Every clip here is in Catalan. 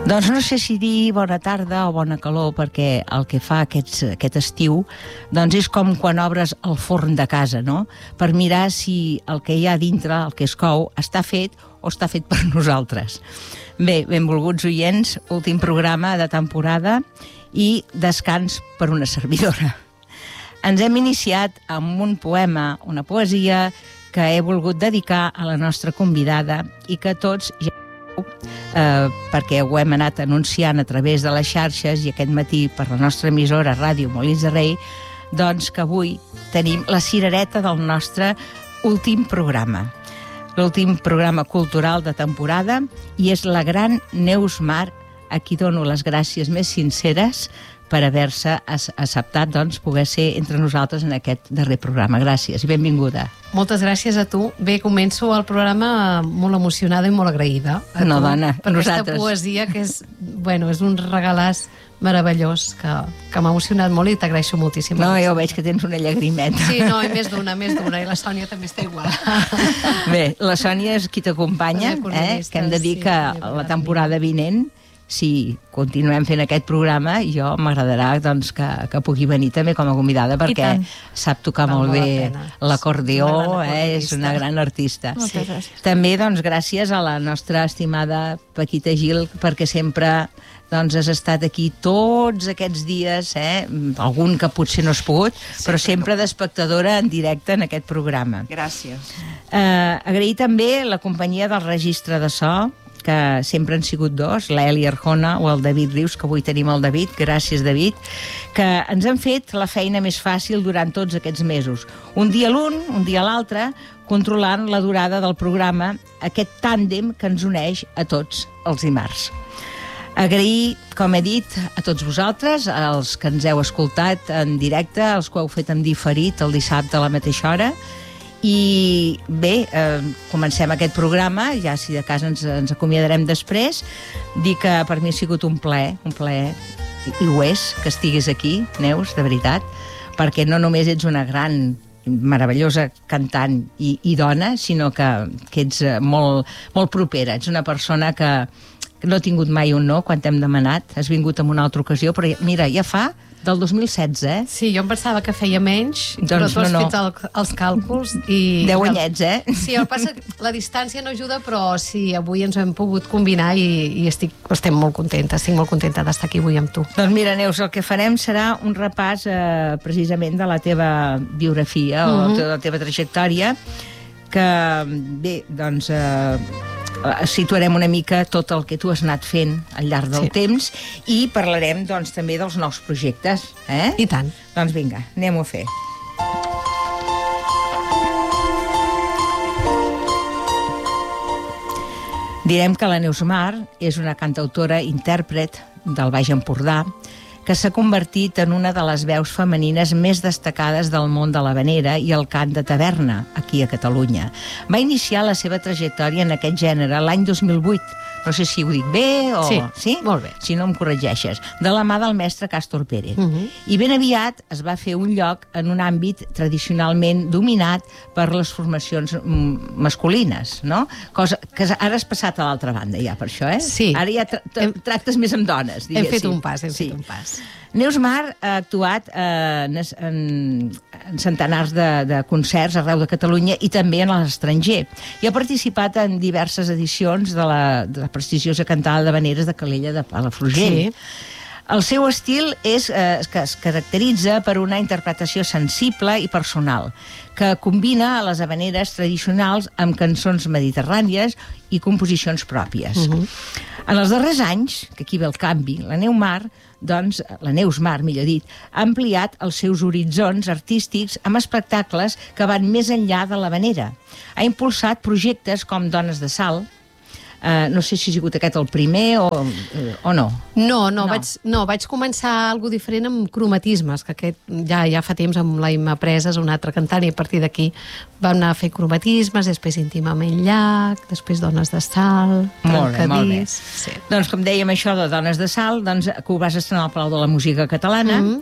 Doncs no sé si dir bona tarda o bona calor, perquè el que fa aquest estiu doncs és com quan obres el forn de casa, no? Per mirar si el que hi ha dintre, el que es cou, està fet o està fet per nosaltres. Bé, benvolguts oients, últim programa de temporada i descans per una servidora. Ens hem iniciat amb un poema, una poesia que he volgut dedicar a la nostra convidada i que tots ja perquè ho hem anat anunciant a través de les xarxes i aquest matí per la nostra emissora Ràdio Molins de Rei, doncs que avui tenim la cirereta del nostre últim programa. L'últim programa cultural de temporada, i és la gran Neus Mar, a qui dono les gràcies més sinceres per haver-se acceptat poder ser entre nosaltres en aquest darrer programa. Gràcies i benvinguda. Moltes gràcies a tu. Bé, començo el programa molt emocionada i molt agraïda. No, dona, per nosaltres. Aquesta poesia que és un regalàs meravellós que m'ha emocionat molt i t'agraeixo moltíssim. No, jo veig que tens una llagrimeta. Sí, no, i més d'una, i la Sònia també està igual. Bé, la Sònia és qui t'acompanya, que hem de dir que la temporada vinent, si continuem fent aquest programa, jo m'agradarà que pugui venir també com a convidada, perquè sap tocar molt bé l'acordió, és una gran artista. Moltes gràcies. També, gràcies a la nostra estimada Paquita Gil, perquè sempre has estat aquí tots aquests dies, algun que potser no has pogut, però sempre d'espectadora en directe en aquest programa. Gràcies. Agrair també la companyia del registre de so, que sempre han sigut dos, l'Eli Arjona o el David Rius, que avui tenim el David, gràcies David, que ens han fet la feina més fàcil durant tots aquests mesos. Un dia l'un, un dia l'altre, controlant la durada del programa, aquest tàndem que ens uneix a tots els dimarts. Agrair, com he dit, a tots vosaltres, als que ens heu escoltat en directe, als que heu fet en diferit el dissabte a la mateixa hora. I bé, comencem aquest programa, ja si de cas ens acomiadarem després. Dir que per mi ha sigut un plaer, i ho és, que estiguis aquí, Neus, de veritat, perquè no només ets una gran, meravellosa cantant i dona, sinó que ets molt, molt propera. Ets una persona que no ha tingut mai un no quan t'hem demanat. Has vingut en una altra ocasió, però mira, ja fa del 2016, Sí, jo em pensava que feia menys, però tu has fet els càlculs i... 10 anyets, Sí, el que passa que la distància no ajuda, però sí, avui ens ho hem pogut combinar i estic molt contenta, d'estar aquí avui amb tu. Doncs mira, Neus, el que farem serà un repàs precisament de la teva biografia o de la teva trajectòria, que bé, situarem una mica tot el que tu has anat fent al llarg del temps i parlarem també dels nous projectes. I tant. Doncs vinga, anem-ho a fer. Direm que la Neus Mar és una cantautora intèrpret del Baix Empordà que s'ha convertit en una de les veus femenines més destacades del món de l'havanera i el cant de taverna, aquí a Catalunya. Va iniciar la seva trajectòria en aquest gènere l'any 2008. No sé si ho dic bé o... Sí, molt bé. Si no em corregeixes. De la mà del mestre Càstor Pérez. I ben aviat es va fer un lloc en un àmbit tradicionalment dominat per les formacions masculines, no? Cosa que ara has passat a l'altra banda, ja, per això, Sí. Ara ja tractes més amb dones, diguéssim. Hem fet un pas. Neus Mar ha actuat en centenars de concerts arreu de Catalunya i també en l'estranger. I ha participat en diverses edicions de la prestigiosa cantada d'havaneres de Calella de Palafrugell. Sí. El seu estil que es caracteritza per una interpretació sensible i personal, que combina les havaneres tradicionals amb cançons mediterrànies i composicions pròpies. En els darrers anys, que aquí ve el canvi, la Neus Mar, millor dit, ha ampliat els seus horitzons artístics amb espectacles que van més enllà de l'havanera. Ha impulsat projectes com Dones de Sal. No sé si ha sigut aquest el primer o no. No, vaig començar alguna diferent amb cromatismes, que aquest ja fa temps amb la Imma Preses, una altra cantant, i a partir d'aquí vam anar a fer cromatismes, després Íntimament Llac, després Dones de Sal, Trencadís... Sí. Doncs com dèiem això de Dones de Sal, que ho vas estrenar al Palau de la Música Catalana,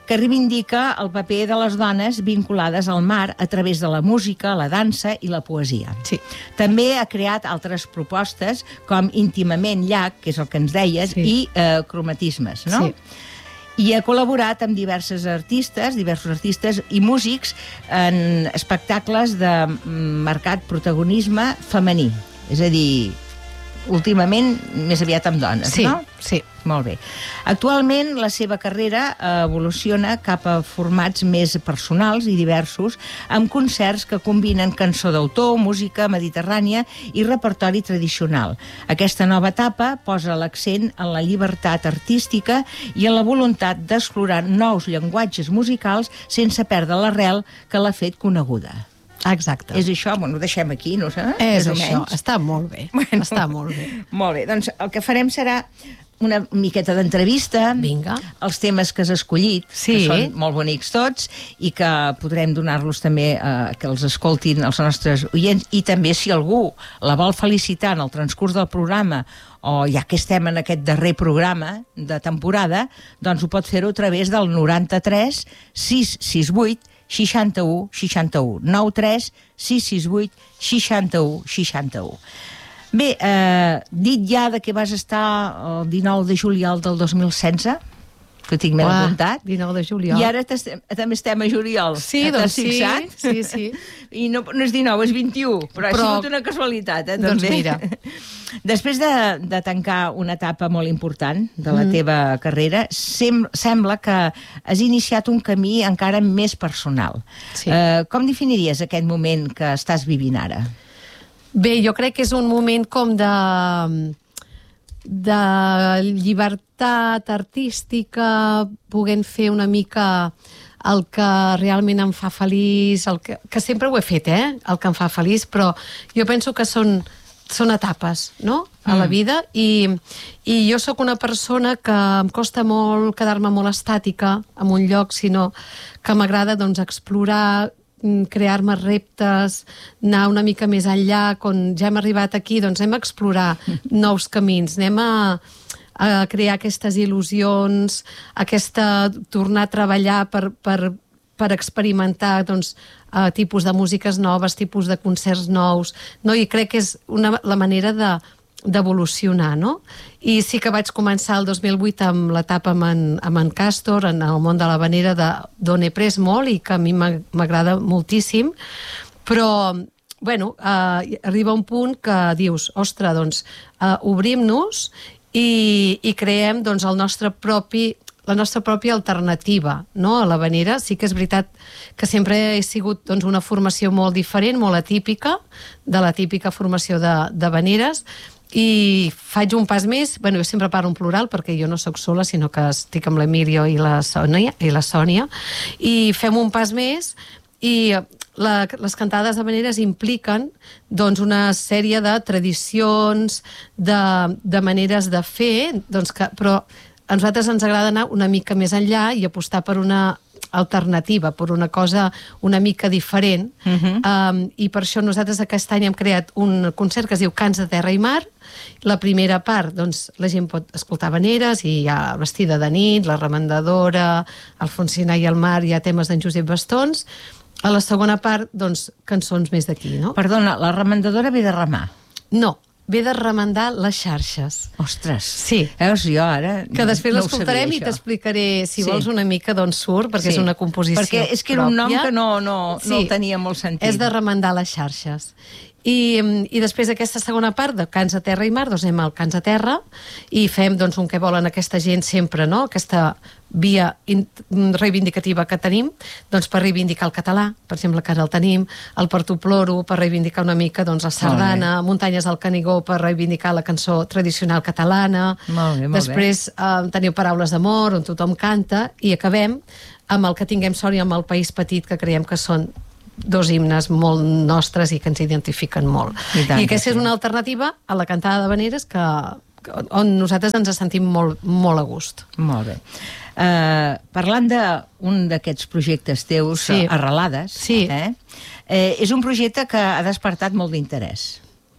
que reivindica el paper de les dones vinculades al mar a través de la música, la dansa i la poesia. Sí. També ha creat altres propostes com Íntimament Llac, que és el que ens deies, Sí. i Cromatismes, no? Sí. I ha col·laborat amb diversos artistes i músics en espectacles de marcat protagonisme femení. És a dir, últimament més aviat amb dones, Sí, no? sí. Molt bé. Actualment la seva carrera evoluciona cap a formats més personals i diversos, amb concerts que combinen cançó d'autor, música mediterrània i repertori tradicional. Aquesta nova etapa posa l'accent en la llibertat artística i en la voluntat d'explorar nous llenguatges musicals sense perdre l'arrel que l'ha fet coneguda. Exacte. És això? Bueno, ho deixem aquí, no sé? És més o això, menys. està molt bé. Bueno. Està molt bé. Molt bé, doncs el que farem serà una miqueta d'entrevista. Vinga. Els temes que has escollit, Sí. que són molt bonics tots, i que podrem donar-los també que els escoltin els nostres oients, i també si algú la vol felicitar en el transcurs del programa, o ja que estem en aquest darrer programa de temporada, doncs ho pot fer-ho a través del 93 668 61 61. 93 668 61 61. Bé, dit ja de què vas estar el 19 de juliol del 2016, que ho tinc ben apuntat. 19 de juliol. I ara també estem a juliol. Sí, T'has doncs sí, fixat? sí. I no és 19, és 21, però ha sigut una casualitat, també. Doncs mira. Després de tancar una etapa molt important de la teva carrera, sembla que has iniciat un camí encara més personal. Sí. Com definiries aquest moment que estàs vivint ara? Bé, jo crec que és un moment com de llibertat artística, podent fer una mica el que realment em fa feliç, que sempre ho he fet, el que em fa feliç, però jo penso que són etapes, no?, a la vida, i jo sóc una persona que em costa molt quedar-me molt estàtica en un lloc, sinó que m'agrada, doncs, explorar, crear-me reptes, anar una mica més enllà. Quan ja hem arribat aquí, doncs anem a explorar nous camins, anem a crear aquestes il·lusions, tornar a treballar per experimentar, doncs, tipus de músiques noves, tipus de concerts nous, no? I crec que és la manera d'evolucionar, no? I sí que vaig començar el 2008 amb l'etapa amb en Càstor, en el món de l'havanera, d'on he pres molt i que a mi m'agrada moltíssim, però, bueno, arriba un punt que dius, ostres, doncs, obrim-nos i creem, doncs, la nostra pròpia alternativa, no?, a l'havanera. Sí que és veritat que sempre he sigut, doncs, una formació molt diferent, molt atípica, de la típica formació d'havaneres, i faig un pas més. Bueno, jo sempre parlo en plural perquè jo no sóc sola, sinó que estic amb l'Emilio i la Sònia, i fem un pas més, i les cantades havaneres impliquen, doncs, una sèrie de tradicions, de maneres de fer, doncs, però a nosaltres ens agrada anar una mica més enllà i apostar per una alternativa, per una cosa una mica diferent. I per això nosaltres aquest any hem creat un concert que es diu Cants de terra i mar. La primera part, doncs, la gent pot escoltar habaneres, i hi ha Vestida de nit, La remendadora, Alfonsina i el mar, hi ha temes d'en Josep Bastons. A la segona part, doncs, cançons més d'aquí, no? Perdona, la remendadora ve de remar. No, ve de remendar les xarxes. Ostres. Sí. Veus, jo ara Que després no l'escoltarem i t'explicaré, si vols, una mica d'on surt, perquè és una composició perquè és que era un nom que no el tenia molt sentit. És de remendar les xarxes. I després aquesta segona part de Cants de terra i mar, doncs anem al Cants de terra i fem, doncs, un que volen aquesta gent sempre, no?, aquesta via reivindicativa que tenim, doncs, per reivindicar el català, per exemple, que ara el tenim, el Parto Ploro, per reivindicar una mica, doncs, la sardana, Muntanyes del Canigó, per reivindicar la cançó tradicional catalana. Molt bé. Després teniu Paraules d'amor, on tothom canta, i acabem amb el Que tinguem sort i amb El país petit, que creiem que són dos himnes molt nostres i que ens identifiquen molt. I aquesta és una alternativa a la cantada d'havaneres on nosaltres ens sentim molt, molt a gust. Molt bé. Parlant d'un d'aquests projectes teus, Arrelades, és un projecte que ha despertat molt d'interès.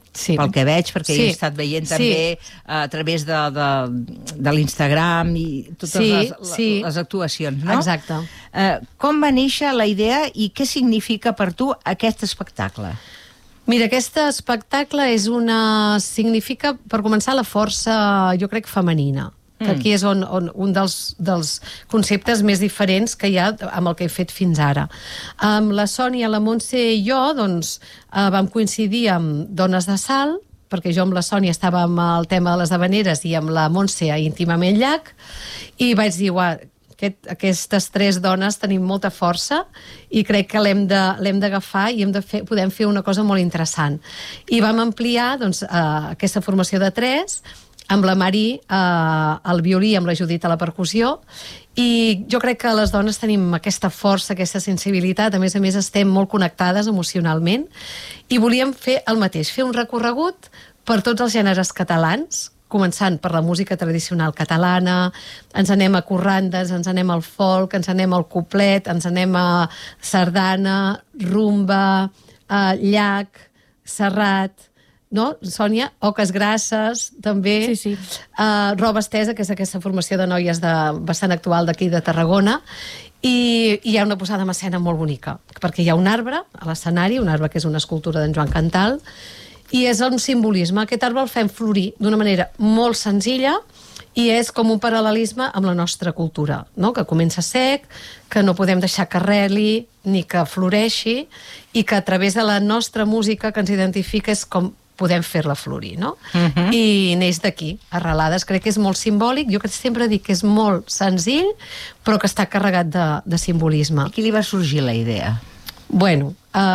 Sí. pel que veig, perquè Sí. he estat veient també a través de l'Instagram i totes les actuacions, no? Exacte. Com va néixer la idea i què significa per tu aquest espectacle? Mira, aquest espectacle significa, per començar, la força, jo crec, femenina. Que aquí és on un dels conceptes més diferents que hi ha amb el que he fet fins ara. Amb la Sònia, la Montse i jo, doncs, vam coincidir amb Dones de Sal, perquè jo amb la Sònia estava amb el tema de les havaneres i amb la Montse a Íntimament Llac, i vaig dir, aquestes 3 dones tenim molta força i crec que l'hem d'agafar i podem fer una cosa molt interessant. I vam ampliar doncs, aquesta formació de 3, amb la Mari al violí, amb la Judit a la percussió, i jo crec que les dones tenim aquesta força, aquesta sensibilitat, a més estem molt connectades emocionalment, i volíem fer el mateix, fer un recorregut per tots els gèneres catalans, començant per la música tradicional catalana, ens anem a corrandes, ens anem al folk, ens anem al coplet, ens anem a sardana, rumba, llac, serrat, no, Sònia? Oques grasses, també. Sí. Roba estesa, que és aquesta formació de noies bastant actual d'aquí de Tarragona, i hi ha una posada en escena molt bonica, perquè hi ha un arbre a l'escenari, un arbre que és una escultura d'en Joan Cantal, i és un simbolisme. Aquest arbre el fem florir d'una manera molt senzilla i és com un paral·lelisme amb la nostra cultura, no? Que comença sec, que no podem deixar que arreli ni que floreixi, i que a través de la nostra música que ens identifica és com podem fer-la florir, no? I neix d'aquí, Arrelades. Crec que és molt simbòlic, jo sempre dic que és molt senzill, però que està carregat de simbolisme. A qui li va sorgir la idea? Bueno,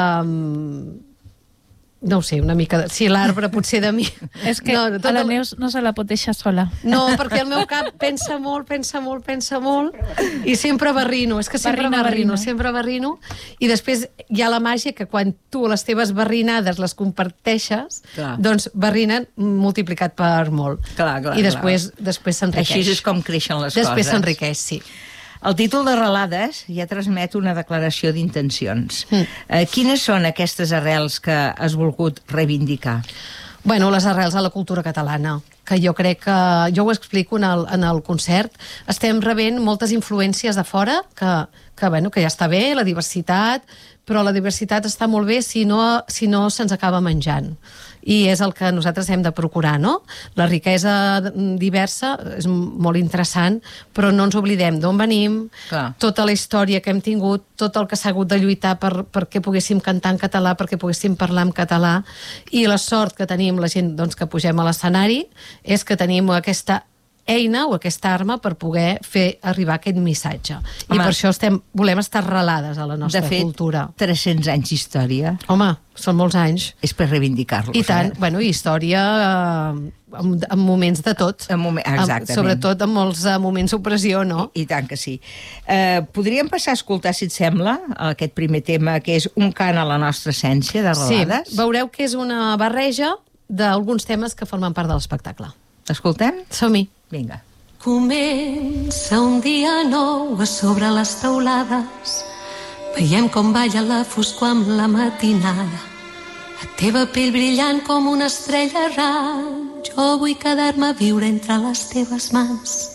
no ho sé, una mica... Sí, l'arbre potser de mi... És que a la Neus no se la pot deixar sola. No, perquè el meu cap pensa molt, i sempre barrino, és que sempre barrino, i després hi ha la màgia que quan tu les teves barrinades les comparteixes, doncs barrinen multiplicat per molt. Clar, i després s'enriqueix. Així és com creixen les coses. Després s'enriqueix, sí. El títol d'Arrelades ja transmet una declaració d'intencions. Quines són aquestes arrels que has volgut reivindicar? Bueno, les arrels de la cultura catalana, que jo crec que, jo ho explico en el concert, estem rebent moltes influències de fora, que ja està bé, la diversitat, però la diversitat està molt bé si no se'ns acaba menjant. I és el que nosaltres hem de procurar, no? La riquesa diversa és molt interessant, però no ens oblidem d'on venim, tota la història que hem tingut, tot el que s'ha hagut de lluitar perquè poguéssim cantar en català, perquè poguéssim parlar en català, i la sort que tenim la gent que pugem a l'escenari és que tenim aquesta eina o aquesta arma per poder fer arribar aquest missatge. I per això volem estar arrelades a la nostra cultura. De fet, 300 anys d'història. Home, són molts anys. És per reivindicar-los. I tant, bueno, i història en moments de tot. Exactament. Sobretot en molts moments d'opressió, no? I tant que sí. Podríem passar a escoltar, si et sembla, aquest primer tema, que és un cant a la nostra essència, d'Arrelades? Sí, veureu que és una barreja d'alguns temes que formen part de l'espectacle. Escoltem? Som-hi. Vinga. Comença un dia nou a sobre les teulades. Veiem com balla la foscor amb la matinada. La teva pell brillant com una estrella errant. Jo vull quedar-me a viure entre les teves mans.